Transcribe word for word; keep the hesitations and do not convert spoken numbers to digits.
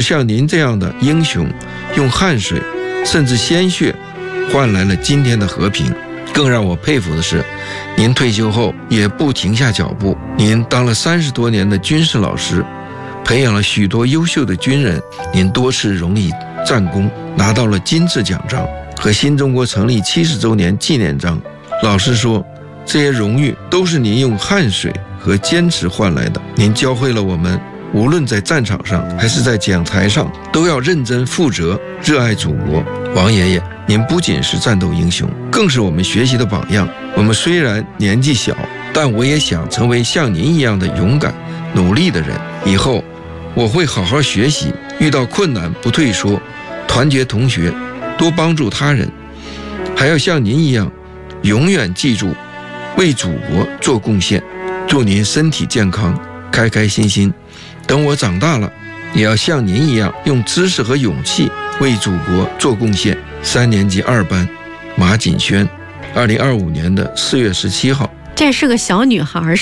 像您这样的英雄，用汗水甚至鲜血换来了今天的和平。更让我佩服的是，您退休后也不停下脚步，您当了三十多年的军事老师，培养了许多优秀的军人，您多次荣立战功，拿到了金质奖章和新中国成立七十周年纪念章。老实说，这些荣誉都是您用汗水和坚持换来的。您教会了我们，无论在战场上还是在讲台上，都要认真负责，热爱祖国。王爷爷，您不仅是战斗英雄，更是我们学习的榜样。我们虽然年纪小，但我也想成为像您一样的勇敢努力的人。以后我会好好学习，遇到困难不退缩，团结同学，多帮助他人，还要像您一样永远记住为祖国做贡献。祝您身体健康，开开心心。等我长大了，也要像您一样用知识和勇气为祖国做贡献。三年级二班马锦轩，二零二五年的四月十七号。 这是个小女孩